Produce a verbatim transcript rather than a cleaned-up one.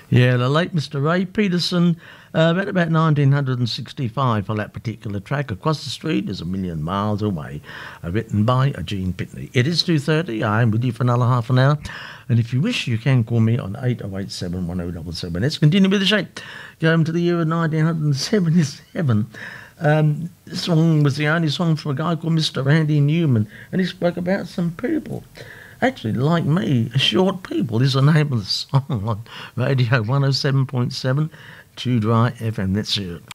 Yeah, the late Mister Ray Peterson, uh, around about nineteen sixty-five for that particular track. Across the Street is a Million Miles Away, uh, written by uh, Gene Pitney. It is two thirty. I'm with you for another half an hour. And if you wish, you can call me on eight oh eight seven, one oh seven seven. Let's continue with the shape. Going to the year of nineteen seventy-seven. Um, this song was the only song from a guy called Mister Randy Newman, and he spoke about some people. Actually, like me, short people is the name of the song on Radio one oh seven point seven, Too Dry F M. Let's hear it.